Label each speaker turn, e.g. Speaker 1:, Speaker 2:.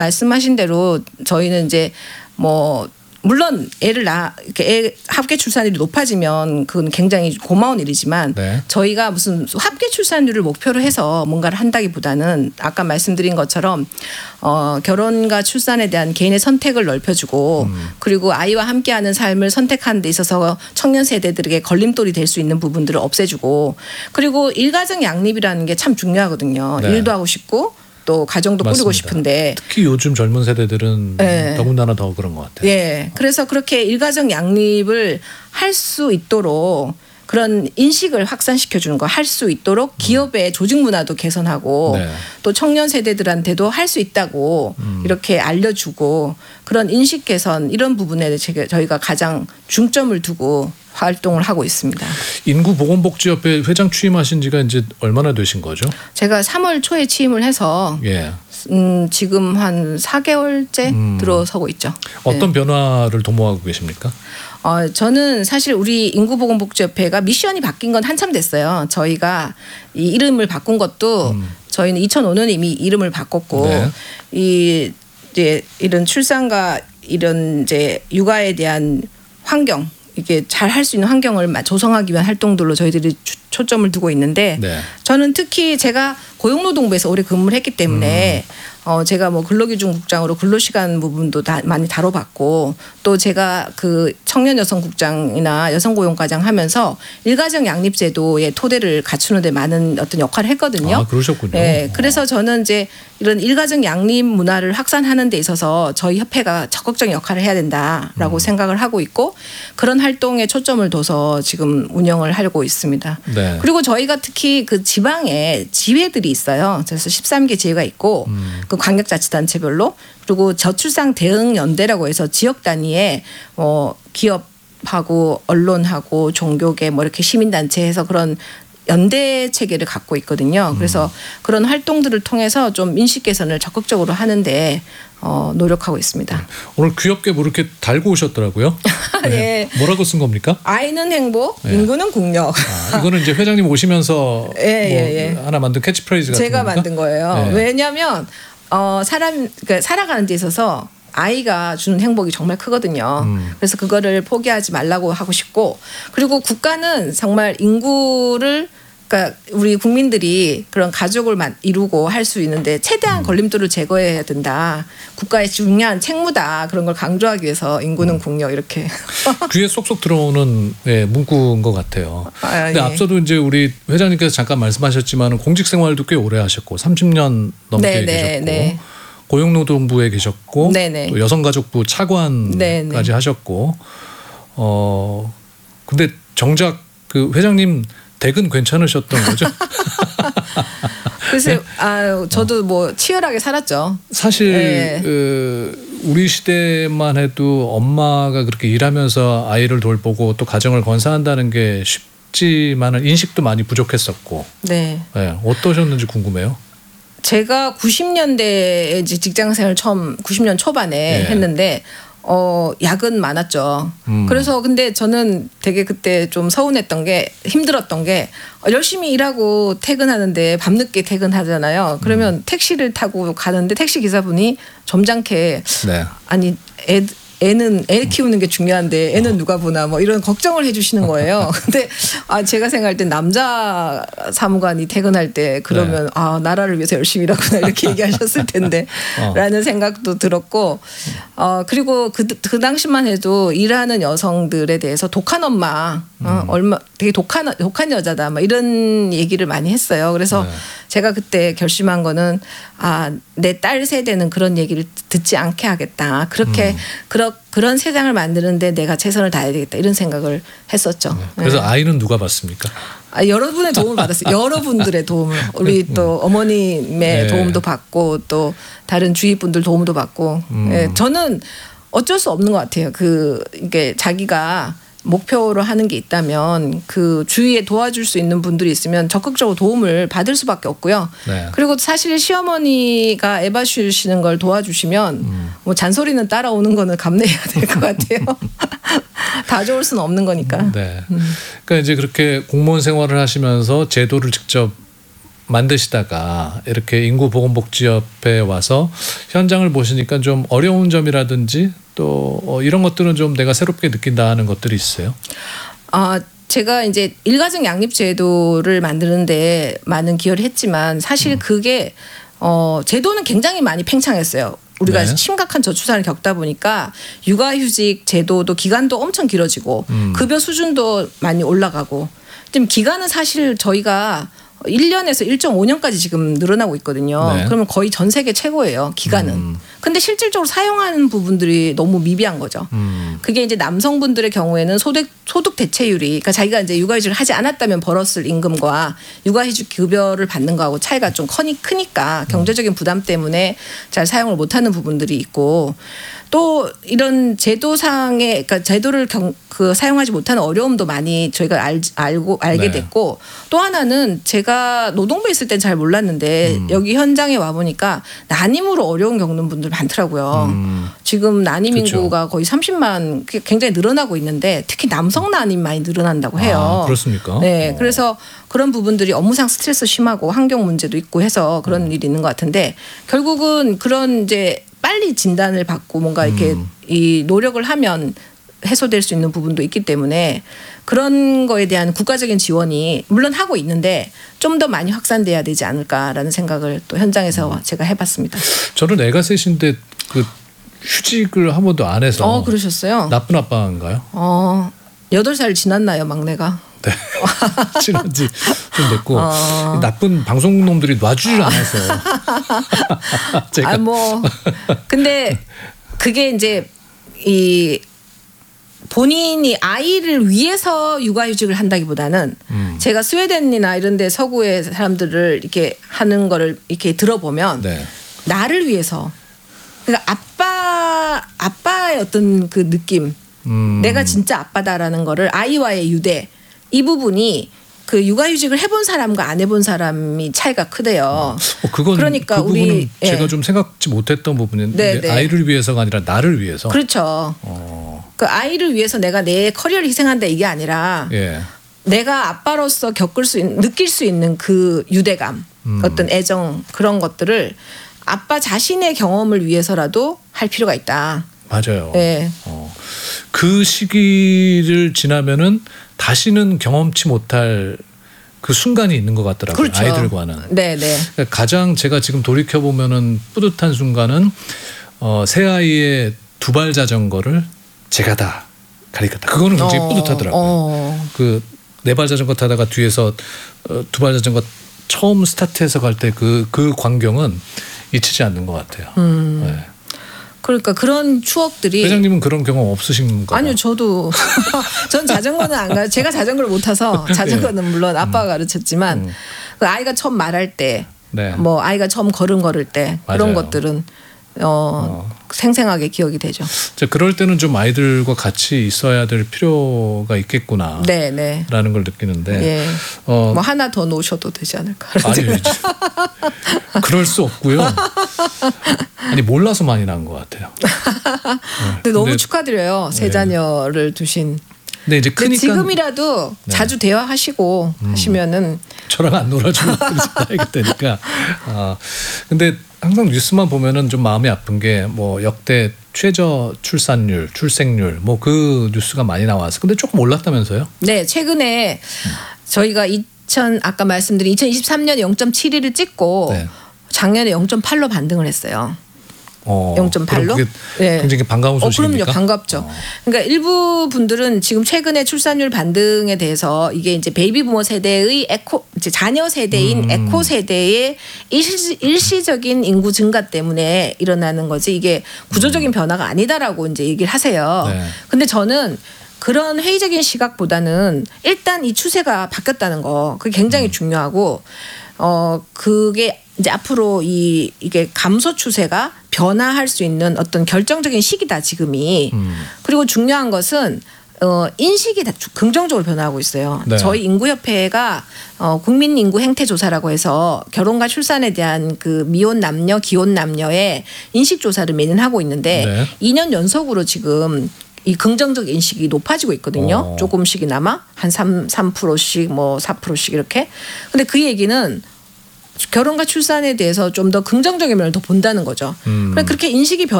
Speaker 1: 말씀하신 대로 저희는 이제 뭐 물론 애 합계 출산율이 높아지면 그건 굉장히 고마운 일이지만
Speaker 2: 네.
Speaker 1: 저희가 무슨 합계 출산율을 목표로 해서 뭔가를 한다기보다는 아까 말씀드린 것처럼 결혼과 출산에 대한 개인의 선택을 넓혀주고 그리고 아이와 함께하는 삶을 선택하는 데 있어서 청년 세대들에게 걸림돌이 될 수 있는 부분들을 없애주고 그리고 일가정 양립이라는 게 참 중요하거든요.
Speaker 2: 네.
Speaker 1: 일도 하고 싶고 또 가정도
Speaker 2: 맞습니다.
Speaker 1: 꾸리고 싶은데
Speaker 2: 특히 요즘 젊은 세대들은
Speaker 1: 네.
Speaker 2: 더군다나 더 그런 것 같아요.
Speaker 1: 예. 그래서 그렇게 일가정 양립을 할 수 있도록 그런 인식을 확산시켜 주는 거 할 수 있도록 기업의 조직 문화도 개선하고
Speaker 2: 네.
Speaker 1: 또 청년 세대들한테도 할 수 있다고 이렇게 알려주고 그런 인식 개선 이런 부분에 저희가 가장 중점을 두고 활동을 하고 있습니다.
Speaker 2: 인구보건복지협회 회장 취임하신 지가 이제 얼마나 되신 거죠?
Speaker 1: 제가 3월 초에 취임을 해서
Speaker 2: 예.
Speaker 1: 지금 한 4개월째 들어서고 있죠.
Speaker 2: 어떤 변화를 도모하고 계십니까?
Speaker 1: 저는 사실 우리 인구보건복지협회가 미션이 바뀐 건 한참 됐어요. 저희가 이 이름을 바꾼 것도 저희는 2005년에 이미 이름을 바꿨고 이 이제 이런 출산과 이런 이제 육아에 대한 환경 이게 잘 할 수 있는 환경을 조성하기 위한 활동들로 저희들이 초점을 두고 있는데 저는 특히 제가 고용노동부에서 오래 근무를 했기 때문에 제가 뭐 근로기준국장으로 근로시간 부분도 많이 다뤄봤고 또 제가 그 청년여성국장이나 여성고용과장 하면서 일가정 양립제도의 토대를 갖추는 데 많은 어떤 역할을 했거든요.
Speaker 2: 아, 그러셨군요.
Speaker 1: 네, 그래서 저는 이제 이런 일가정 양립 문화를 확산하는 데 있어서 저희 협회가 적극적인 역할을 해야 된다라고 생각을 하고 있고 그런 활동에 초점을 둬서 지금 운영을 하고 있습니다.
Speaker 2: 네.
Speaker 1: 그리고 저희가 특히 그 지방에 지회들이 있어요. 그래서 13개 지회가 있고 그 광역자치단체별로 그리고 저출산 대응 연대라고 해서 지역 단위에 기업하고 언론하고 종교계 뭐 이렇게 시민단체에서 그런 연대 체계를 갖고 있거든요. 그래서 그런 활동들을 통해서 좀 인식 개선을 적극적으로 하는데 노력하고 있습니다.
Speaker 2: 오늘 귀엽게 뭐 이렇게 달고 오셨더라고요.
Speaker 1: 네.
Speaker 2: 뭐라고 쓴 겁니까?
Speaker 1: 아이는 행복, 인구는 국력.
Speaker 2: 이거는 이제 회장님 오시면서 하나 만든 캐치프레이즈 같은
Speaker 1: 제가
Speaker 2: 겁니까?
Speaker 1: 만든 거예요. 왜냐하면 그러니까 살아가는 데 있어서 아이가 주는 행복이 정말 크거든요. 그래서 그거를 포기하지 말라고 하고 싶고 그리고 국가는 정말 인구를 그러니까 우리 국민들이 그런 가족을 이루고 할 수 있는데 최대한 걸림돌을 제거해야 된다. 국가의 중요한 책무다. 그런 걸 강조하기 위해서 인구는 국력 이렇게.
Speaker 2: 귀에 쏙쏙 들어오는 문구인 것 같아요. 근데 앞서도 이제 우리 회장님께서 잠깐 말씀하셨지만 공직 생활도 꽤 오래 하셨고 30년 넘게 계셨고 고용노동부에 계셨고 또 여성가족부 차관까지 하셨고 근데 정작 그 회장님 댁은 괜찮으셨던 거죠?
Speaker 1: 글쎄, 저도 뭐 치열하게 살았죠.
Speaker 2: 사실 우리 시대만 해도 엄마가 그렇게 일하면서 아이를 돌보고 또 가정을 건사한다는 게 쉽지만은 인식도 많이 부족했었고. 어떠셨는지 궁금해요.
Speaker 1: 제가 90년대에 직장생활 처음 90년 초반에 했는데 야근 많았죠. 그래서 근데 저는 되게 그때 좀 서운했던 게 힘들었던 게 열심히 일하고 퇴근하는데 밤늦게 퇴근하잖아요. 그러면 택시를 타고 가는데 택시 기사분이 점잖게 아니 애 키우는 게 중요한데 애는 누가 보나 뭐 이런 걱정을 해주시는 거예요. 근데 제가 생각할 땐 남자 사무관이 퇴근할 때 그러면 나라를 위해서 열심히 일하구나 이렇게 얘기하셨을 텐데 라는 생각도 들었고 그리고 그 당시만 해도 일하는 여성들에 대해서 독한 엄마 얼마 되게 독한 여자다 막 이런 얘기를 많이 했어요. 그래서 제가 그때 결심한 거는 내 딸 세대는 그런 얘기를 듣지 않게 하겠다. 그렇게 그런 세상을 만드는데 내가 최선을 다해야 되겠다 이런 생각을 했었죠.
Speaker 2: 그래서 아이는 누가 봤습니까?
Speaker 1: 여러분의 도움을 받았어요. 여러분들의 도움을 우리 또 어머님의 도움도 받고 또 다른 주위 분들 도움도 받고 저는 어쩔 수 없는 것 같아요. 이게 자기가 목표로 하는 게 있다면 그 주위에 도와줄 수 있는 분들이 있으면 적극적으로 도움을 받을 수밖에 없고요. 그리고 사실 시어머니가 애 봐주시는 걸 도와주시면 뭐 잔소리는 따라오는 거는 감내해야 될 것 같아요. 다 좋을 수는 없는 거니까.
Speaker 2: 그러니까 이제 그렇게 공무원 생활을 하시면서 제도를 직접 만드시다가 이렇게 인구보건복지협회에 와서 현장을 보시니까 좀 어려운 점이라든지 또 이런 것들은 좀 내가 새롭게 느낀다 하는 것들이 있어요?
Speaker 1: 제가 이제 일가정 양립 제도를 만드는데 많은 기여를 했지만 사실 그게 제도는 굉장히 많이 팽창했어요. 우리가
Speaker 2: 네.
Speaker 1: 심각한 저출산을 겪다 보니까 육아휴직 제도도 기간도 엄청 길어지고 급여 수준도 많이 올라가고 지금 기간은 사실 저희가 1년에서 1.5년까지 지금 늘어나고 있거든요.
Speaker 2: 네.
Speaker 1: 그러면 거의 전 세계 최고예요. 기간은. 근데 실질적으로 사용하는 부분들이 너무 미비한 거죠. 그게 이제 남성분들의 경우에는 소득 대체율이 그러니까 자기가 이제 육아휴직을 하지 않았다면 벌었을 임금과 육아휴직 급여를 받는 거하고 차이가 좀 크니까 경제적인 부담 때문에 잘 사용을 못하는 부분들이 있고 또 이런 제도상의 그러니까 제도를 사용하지 못하는 어려움도 많이 저희가 알게
Speaker 2: 네.
Speaker 1: 됐고 또 하나는 제가 노동부에 있을 땐 잘 몰랐는데 여기 현장에 와 보니까 난임으로 어려움 겪는 분들 많더라고요. 지금 난임
Speaker 2: 그렇죠.
Speaker 1: 인구가 거의 30만 굉장히 늘어나고 있는데 특히 남성 난임 많이 늘어난다고 해요.
Speaker 2: 그렇습니까?
Speaker 1: 네, 그래서 그런 부분들이 업무상 스트레스 심하고 환경 문제도 있고 해서 그런 일이 있는 것 같은데 결국은 그런 이제 빨리 진단을 받고 뭔가 이렇게 이 노력을 하면 해소될 수 있는 부분도 있기 때문에 그런 거에 대한 국가적인 지원이 물론 하고 있는데 좀 더 많이 확산돼야 되지 않을까라는 생각을 또 현장에서 제가 해봤습니다.
Speaker 2: 저는 애가 셋인데 그 휴직을 한 번도 안 해서
Speaker 1: 그러셨어요?
Speaker 2: 나쁜 아빠인가요?
Speaker 1: 8살 지났나요, 막내가?
Speaker 2: 네. 지난 지 좀 됐고 나쁜 방송놈들이 놔주질 않아서 제가
Speaker 1: 근데 그게 이제 이 본인이 아이를 위해서 육아휴직을 한다기보다는 제가 스웨덴이나 이런 데 서구의 사람들을 이렇게 하는 거를 이렇게 들어보면
Speaker 2: 네.
Speaker 1: 나를 위해서 그러니까 아빠의 어떤 그 느낌 내가 진짜 아빠다라는 거를 아이와의 유대 이 부분이 그 육아휴직을 해본 사람과 안 해본 사람이 차이가 크대요.
Speaker 2: 그러니까 그 부분은 제가 좀 생각지 못했던 부분인데 아이를 위해서가 아니라 나를 위해서.
Speaker 1: 그렇죠. 그 아이를 위해서 내가 내 커리어를 희생한다 이게 아니라 내가 아빠로서 느낄 수 있는 그 유대감, 어떤 애정 그런 것들을 아빠 자신의 경험을 위해서라도 할 필요가 있다.
Speaker 2: 맞아요.
Speaker 1: 네.
Speaker 2: 그 시기를 지나면은 다시는 경험치 못할 그 순간이 있는 것 같더라고요.
Speaker 1: 그렇죠.
Speaker 2: 아이들과는.
Speaker 1: 네네.
Speaker 2: 그러니까 가장 제가 지금 돌이켜 보면은 뿌듯한 순간은 새 아이의 두발 자전거를 제가 다 가리켰다. 그거는 굉장히 뿌듯하더라고요. 그 네 발 자전거 타다가 뒤에서 두발 자전거 처음 스타트해서 갈 때 그 광경은 잊히지 않는 것 같아요. 네.
Speaker 1: 그러니까 그런 추억들이
Speaker 2: 회장님은 그런 경험 없으신가요?
Speaker 1: 아니요, 저도 전 자전거는 안 가요. 제가 자전거를 못 타서 자전거는 물론 아빠가 가르쳤지만 그 아이가 처음 말할 때, 뭐 아이가 처음 걸음 걸을 때 그런 것들은 생생하게 기억이 되죠.
Speaker 2: 그럴 때는 좀 아이들과 같이 있어야 될 필요가 있겠구나.
Speaker 1: 네네.
Speaker 2: 라는 걸 느끼는데.
Speaker 1: 뭐 하나 더 놓으셔도 되지 않을까.
Speaker 2: 아니, 그럴 수 없고요. 아니 몰라서 많이 난 것 같아요.
Speaker 1: 근데 너무 축하드려요. 세 자녀를 두신.
Speaker 2: 근데 이제 크니까
Speaker 1: 지금이라도 자주 대화하시고 하시면은
Speaker 2: 저랑 안 놀아주고 나이가 되니까. 근데 항상 뉴스만 보면은 좀 마음이 아픈 게 뭐 역대 최저 출산율, 출생률 뭐 그 뉴스가 많이 나와서 근데 조금 올랐다면서요? 네,
Speaker 1: 최근에 저희가 아까 말씀드린 2023년에 0.71을 찍고 작년에 0.8로 반등을 했어요. 0.8로?
Speaker 2: 굉장히 반가운 소식입니까?
Speaker 1: 그럼요, 반갑죠. 그러니까 일부 분들은 지금 최근에 출산율 반등에 대해서 이게 이제 베이비 부모 세대의 이제 자녀 세대인 에코 세대의 일시적인 인구 증가 때문에 일어나는 거지 이게 구조적인 변화가 아니다라고 이제 얘기를 하세요. 근데 저는 그런 회의적인 시각보다는 일단 이 추세가 바뀌었다는 거 그게 굉장히 중요하고 그게 이제 앞으로 이게 감소 추세가 변화할 수 있는 어떤 결정적인 시기다 지금이. 그리고 중요한 것은 인식이 다 긍정적으로 변화하고 있어요. 저희 인구협회가 국민 인구 행태 조사라고 해서 결혼과 출산에 대한 그 미혼 남녀, 기혼 남녀의 인식 조사를 매년 하고 있는데 2년 연속으로 지금 이 긍정적 인식이 높아지고 있거든요. 조금씩이나마 한 3%씩 뭐 4%씩 이렇게. 근데 그 얘기는 결혼과 출산에 대해서 좀 더 긍정적인 면을 더 본다는 거죠. 그러니까 그렇게 인식이